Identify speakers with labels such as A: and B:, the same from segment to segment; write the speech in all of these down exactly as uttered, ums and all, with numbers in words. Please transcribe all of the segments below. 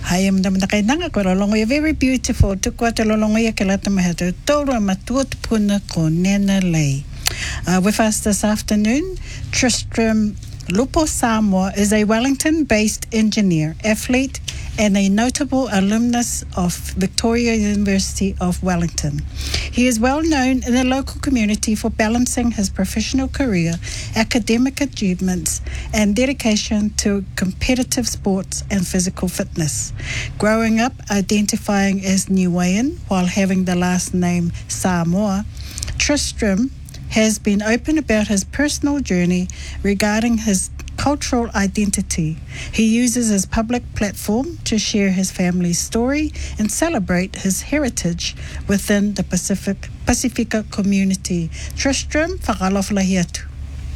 A: Hai am damana kai nanga ko lolongo very beautiful to ko te lolongo ia ke lata maha te tōra matua te puna ko Nena Lei. Uh, with us this afternoon, Tristram Lupo Samoa is a Wellington-based engineer, athlete, and a notable alumnus of Victoria University of Wellington. He is well known in the local community for balancing his professional career, academic achievements, and dedication to competitive sports and physical fitness. Growing up identifying as Niuean while having the last name Samoa, Tristram has been open about his personal journey regarding his cultural identity. He uses his public platform to share his family's story and celebrate his heritage within the Pacific Pacifica community. Tristram, whakalofalahi atu.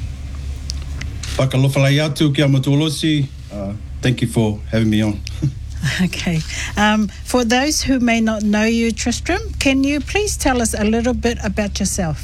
B: Whakalofalahi atu kia matolosi. Uh, thank you for having me on.
A: Okay. Um, for those who may not know you, Tristram, can you please tell us a little bit about yourself?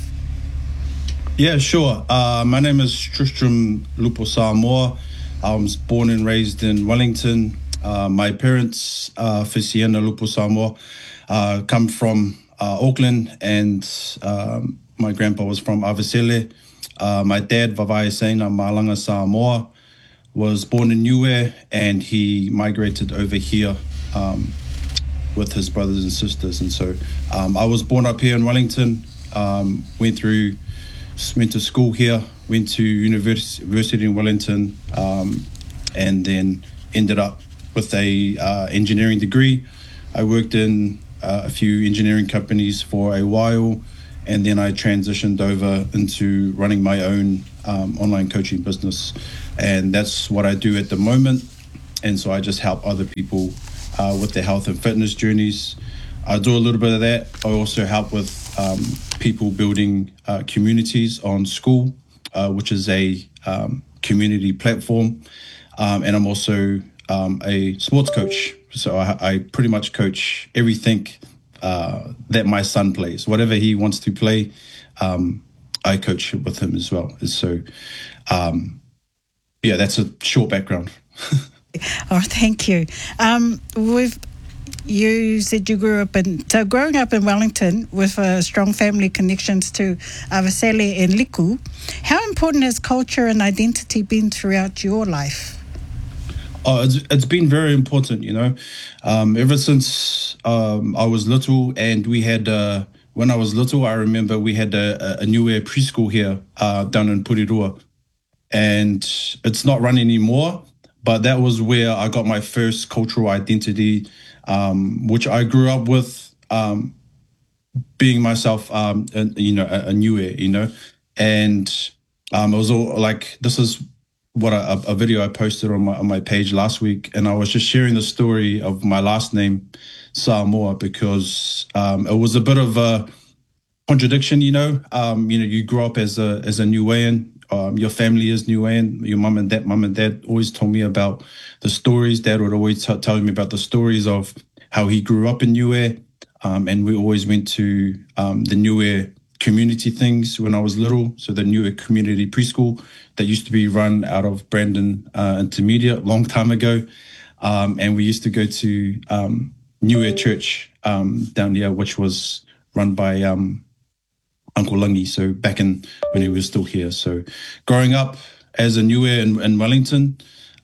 B: Yeah, sure. Uh, my name is Tristram Lupo Samoa. I was born and raised in Wellington. Uh, my parents, uh, Fisiana Lupo Samoa, uh, come from uh, Auckland, and um, my grandpa was from Avasele. Uh, my dad, Vavae Seina Malanga Samoa, was born in Niue, and he migrated over here um, with his brothers and sisters. And so um, I was born up here in Wellington, um, went through went to school here, went to university in Wellington, um, and then ended up with a uh, engineering degree. I worked in uh, a few engineering companies for a while, and then I transitioned over into running my own um, online coaching business, and that's what I do at the moment. And so I just help other people uh, with their health and fitness journeys. I do a little bit of that. I also help with um, people building uh, communities on School, uh, which is a um, community platform. Um, and I'm also um, a sports coach. So I, I pretty much coach everything uh, that my son plays. Whatever he wants to play, um, I coach with him as well. So, um, yeah, that's a short background.
A: Oh, thank you. Um, we've You said you grew up in, so growing up in Wellington with uh, strong family connections to Avasele and Liku, how important has culture and identity been throughout your life?
B: Oh, it's, it's been very important, you know, um, ever since um, I was little, and we had, uh, when I was little, I remember we had a, a Niue preschool here uh, down in Purirua, and it's not run anymore, but that was where I got my first cultural identity, Um, which I grew up with, um, being myself, um, a, you know, a, a Niue, you know, and um, it was all like, this is what I, a, a video I posted on my on my page last week, and I was just sharing the story of my last name, Samoa, because um, it was a bit of a contradiction, you know. Um, you know, you grew up as a as a Niuean. Um, your family is Niuean. Your mum and dad, mum and dad always told me about the stories. Dad would always t- tell me about the stories of how he grew up in Niue, um, and we always went to um, the Niue community things when I was little. So the Niue community preschool that used to be run out of Brandon uh, Intermediate a long time ago, um, and we used to go to um, Niue Church um, down here, which was run by um, Uncle Langi, so back in when he was still here. So growing up as a Niue in, in Wellington,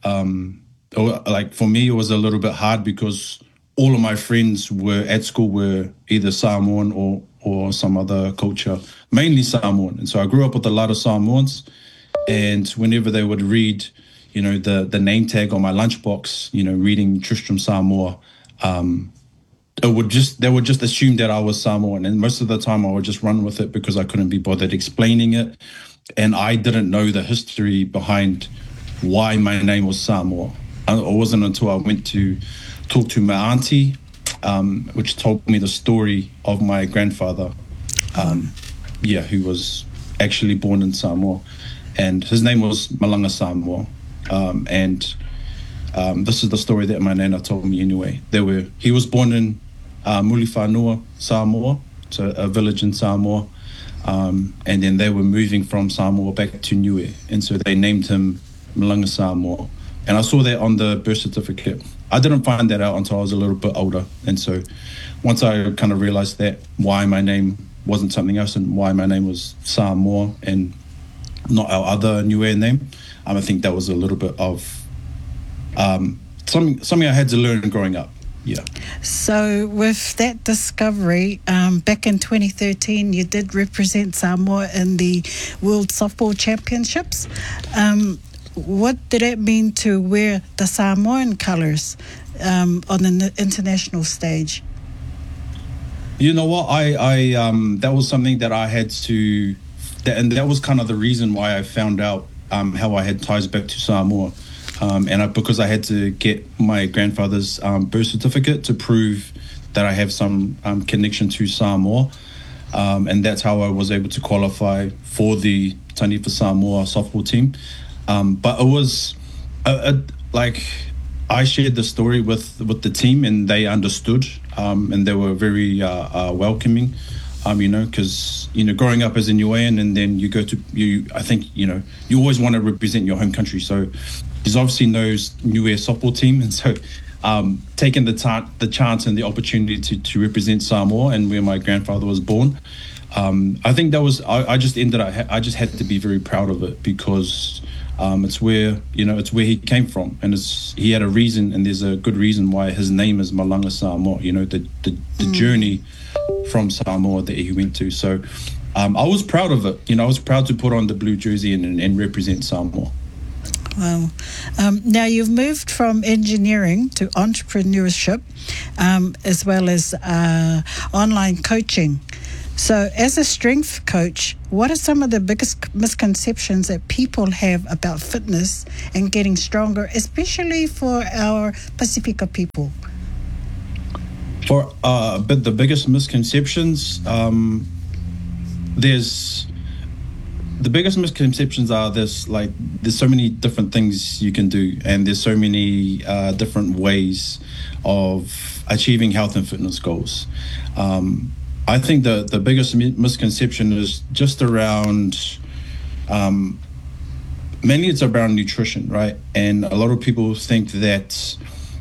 B: um, like for me, it was a little bit hard because all of my friends were at school were either Samoan or, or some other culture, mainly Samoan. And so I grew up with a lot of Samoans, and whenever they would read, you know, the, the name tag on my lunchbox, you know, reading Tristram Samoa, um, it would just they would just assume that I was Samoan, and most of the time I would just run with it because I couldn't be bothered explaining it, and I didn't know the history behind why my name was Samoa. It wasn't until I went to talk to my auntie, um, which told me the story of my grandfather, um, yeah, who was actually born in Samoa, and his name was Malanga Samoa, um, and um, this is the story that my nana told me anyway. There were he was born in Uh, Muliwhanua, Samoa, so a village in Samoa, um, and then they were moving from Samoa back to Niue, and so they named him Malanga Samoa, and I saw that on the birth certificate. I didn't find that out until I was a little bit older, and so once I kind of realized that, why my name wasn't something else and why my name was Samoa and not our other Niue name, um, I think that was a little bit of um, something something I had to learn growing up. Yeah.
A: So with that discovery, um, back in twenty thirteen, you did represent Samoa in the World Softball Championships. Um, what did it mean to wear the Samoan colours um, on an international stage?
B: You know what? I, I um, that was something that I had to, that, and that was kind of the reason why I found out um, how I had ties back to Samoa. Um, and I, because I had to get my grandfather's um, birth certificate to prove that I have some um, connection to Samoa. Um, and that's how I was able to qualify for the Taniwha Samoa softball team. Um, but it was a, a, like I shared the story with, with the team, and they understood, um, and they were very uh, uh, welcoming. Um, you know, because you know, growing up as a Niuean, and then you go to you. I think you know you always want to represent your home country. So there's obviously no Niue softball team, and so um, taking the ta- the chance and the opportunity to to represent Samoa and where my grandfather was born, um, I think that was I, I just ended up I just had to be very proud of it, because um, it's where you know it's where he came from, and it's he had a reason, and there's a good reason why his name is Malanga Samoa. You know, the the, the mm. journey from Samoa that he went to. So um, I was proud of it. You know, I was proud to put on the blue jersey and, and, and represent Samoa.
A: Wow. Um, now you've moved from engineering to entrepreneurship, um, as well as uh, online coaching. So as a strength coach, what are some of the biggest misconceptions that people have about fitness and getting stronger, especially for our Pacifica people?
B: For uh, but the biggest misconceptions, um, there's the biggest misconceptions are this like there's so many different things you can do, and there's so many uh, different ways of achieving health and fitness goals. Um, I think the the biggest mi- misconception is just around. Um, mainly, it's around nutrition, right? And a lot of people think that.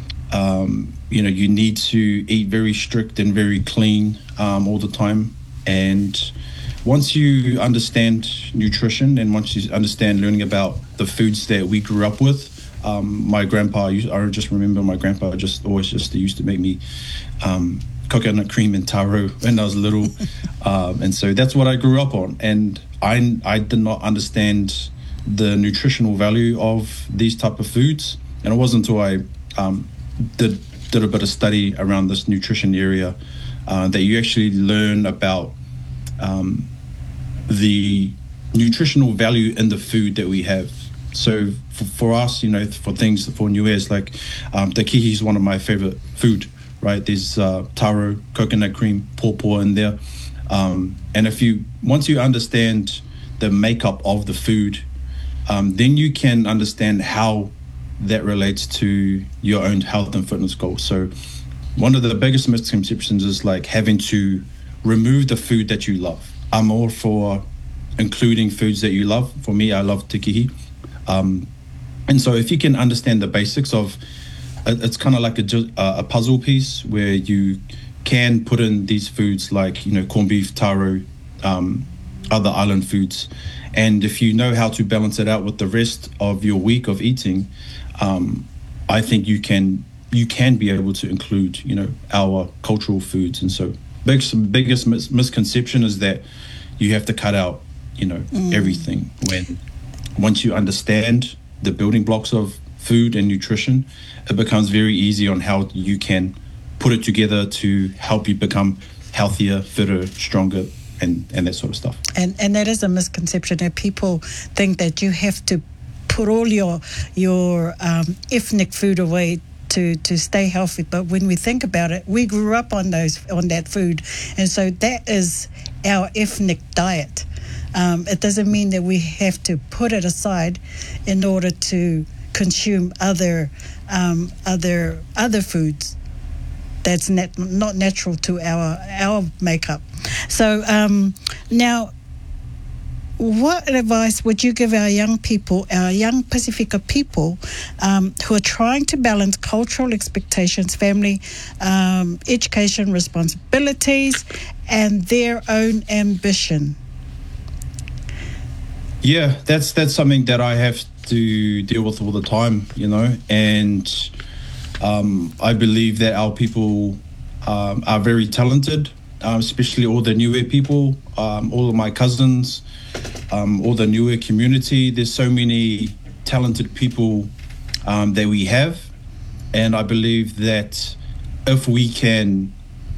B: Um, you know, you need to eat very strict and very clean um, all the time. And once you understand nutrition, and once you understand learning about the foods that we grew up with, um, my grandpa, I just remember my grandpa just always just used to make me um, coconut cream and taro when I was little. um, and so that's what I grew up on. And I, I did not understand the nutritional value of these type of foods. And it wasn't until I um, did did a bit of study around this nutrition area uh, that you actually learn about um, the nutritional value in the food that we have. So for, for us, you know, for things for Niueans, like um, takihi is one of my favorite food, right? There's uh, taro, coconut cream, pawpaw in there. Um, and if you, once you understand the makeup of the food, um, then you can understand how that relates to your own health and fitness goals. So one of the biggest misconceptions is like having to remove the food that you love. I'm all for including foods that you love. For me, I love takihi. Um, and so if you can understand the basics of, it's kind of like a, a puzzle piece where you can put in these foods like, you know, corned beef, taro, um, other island foods. And if you know how to balance it out with the rest of your week of eating, Um, I think you can you can be able to include, you know, our cultural foods. And so biggest biggest mis- misconception is that you have to cut out, you know, mm. everything. When once you understand the building blocks of food and nutrition, it becomes very easy on how you can put it together to help you become healthier, fitter, stronger, and, and that sort of stuff.
A: And and that is a misconception that people think that you have to put all your your um, ethnic food away to to stay healthy. But when we think about it, we grew up on those on that food, and so that is our ethnic diet. Um, it doesn't mean that we have to put it aside in order to consume other um, other other foods that's nat- not natural to our our makeup. So um, now, what advice would you give our young people, our young Pasifika people, um, who are trying to balance cultural expectations, family, um, education responsibilities, and their own ambition?
B: Yeah, that's that's something that I have to deal with all the time, you know, and um, I believe that our people um, are very talented, um, especially all the Niue people, um, all of my cousins, um, all the Niue community. There's so many talented people um, that we have, and I believe that if we can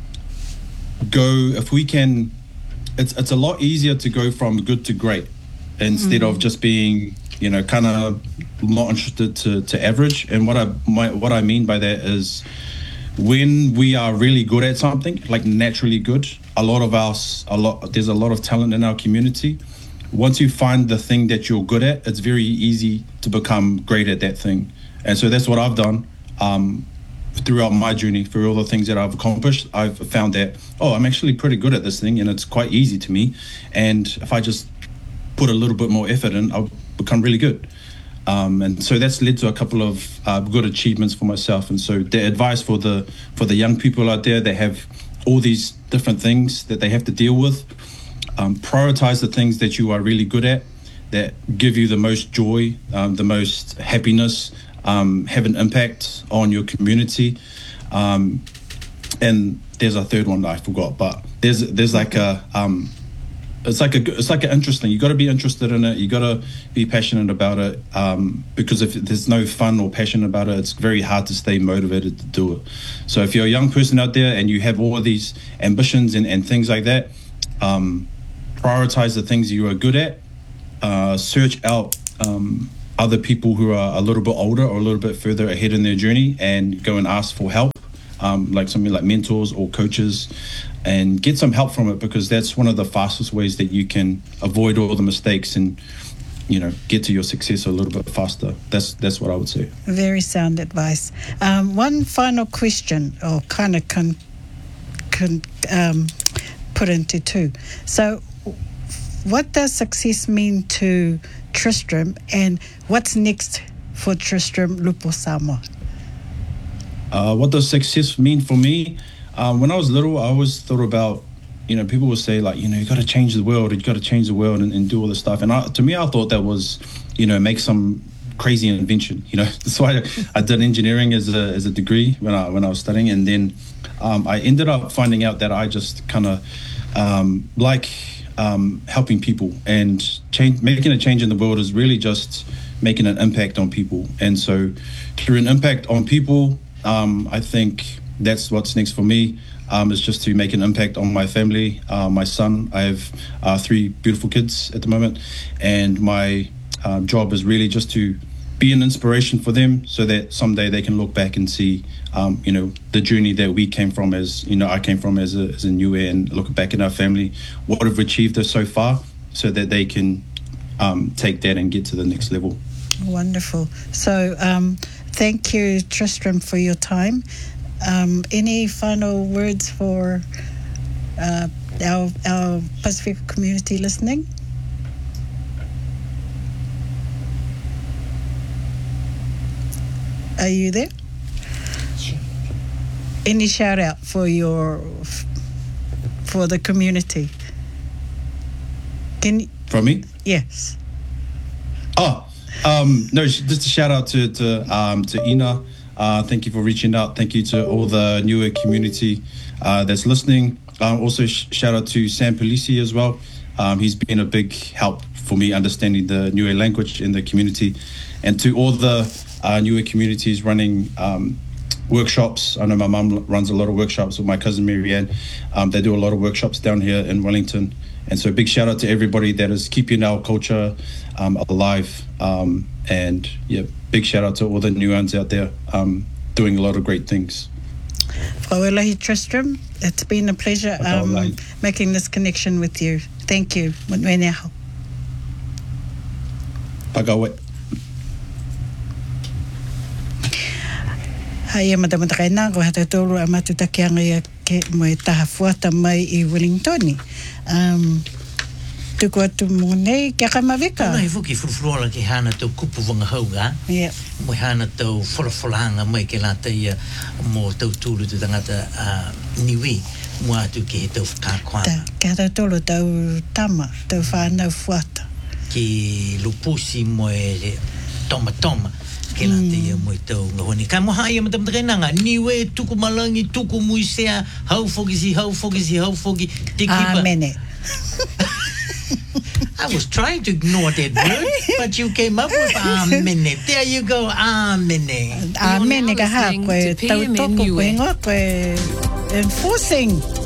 B: go, if we can, it's it's a lot easier to go from good to great instead mm. of just being, you know, kind of not interested to, to average. And what I my, what I mean by that is when we are really good at something, like naturally good, a lot of us, a lot there's a lot of talent in our community. Once you find the thing that you're good at, it's very easy to become great at that thing. And so that's what I've done um, throughout my journey. For all the things that I've accomplished, I've found that, oh, I'm actually pretty good at this thing, and it's quite easy to me. And if I just put a little bit more effort in, I'll become really good. Um, and so that's led to a couple of uh, good achievements for myself. And so the advice for the for the young people out there that have all these different things that they have to deal with, um, prioritize the things that you are really good at, that give you the most joy, um, the most happiness, um, have an impact on your community. Um, and there's a third one that I forgot, but there's there's like a um, It's like a it's like an interesting. You got to be interested in it. You got to be passionate about it. Um, because if there's no fun or passion about it, it's very hard to stay motivated to do it. So if you're a young person out there and you have all of these ambitions and, and things like that, um, prioritize the things you are good at. Uh, search out um, other people who are a little bit older or a little bit further ahead in their journey and go and ask for help, um, like something like mentors or coaches. And get some help from it, because that's one of the fastest ways that you can avoid all the mistakes and, you know, get to your success a little bit faster. That's that's what I would say.
A: Very sound advice. Um, one final question, or kind of can, can um, put into two. So what does success mean to Tristram, and what's next for Tristram Lupo Samoa?
B: Uh, what does success mean for me? Um, when I was little, I always thought about, you know, people would say like, you know, you got to change the world, you got to change the world and, and do all this stuff. And I, to me, I thought that was, you know, make some crazy invention. You know, that's why I, I did engineering as a as a degree when I when I was studying, and then um, I ended up finding out that I just kind of um, like um, helping people, and change, making a change in the world is really just making an impact on people. And so, through an impact on people, um, I think. That's what's next for me, um, is just to make an impact on my family, uh, my son. I have uh, three beautiful kids at the moment, and my uh, job is really just to be an inspiration for them, so that someday they can look back and see, um, you know, the journey that we came from as, you know, I came from as a, as a Niue, and look back at our family, what we've achieved us so far, so that they can um, take that and get to the next level.
A: Wonderful. So um, thank you, Tristram, for your time. Um, any final words for uh, our, our Pacific community listening? Are you there? Any shout out for your for the community? Can you,
B: from me?
A: Yes.
B: Oh, um, no, just a shout out to to um, to Ina. Uh, thank you for reaching out. Thank you to all the Niue community uh, that's listening. Um, also, sh- shout out to Sam Polisi as well. Um, he's been a big help for me understanding the Niue language in the community. And to all the uh, Niue communities running um, workshops. I know my mum runs a lot of workshops with my cousin Marianne. Um, they do a lot of workshops down here in Wellington. And so big shout out to everybody that is keeping our culture um, alive. Um, and yeah, big shout out to all the Niuans out there um, doing a lot of great things.
A: Whauelahi Tristram, it's been a pleasure um, making this connection with you. Thank you.
B: Pagawe.
A: Hai madamata kaina ko hata tolu amatu takianga ya ke mo taha fuata mai I Wellington. Um tuku atu mō nei, kia kamaweka.
C: Nai fuki furufurora ki hana tau kupu wanga hauga.
A: Yeah.
C: Mo hana tau whorafuranga mai ke lata ia mō tau tūru tu tangata uh, niwi. Mo atu ki he tau whakakoana.
A: Kia tau tolo tau tama, tau whānau fuata.
C: Ki lupusi mo e toma toma. Ke lata ia mo i tau ngahoni. Kai mo haia matamata kainanga. Niwe tuku malangi, tuku muisea, hau foki si, hau foki si, hau foki.
A: Amene.
C: I was trying to ignore that word, but you came up with amene. There you go, amene.
A: Amene ka ha koe tau toko koe ngā koe enforcing.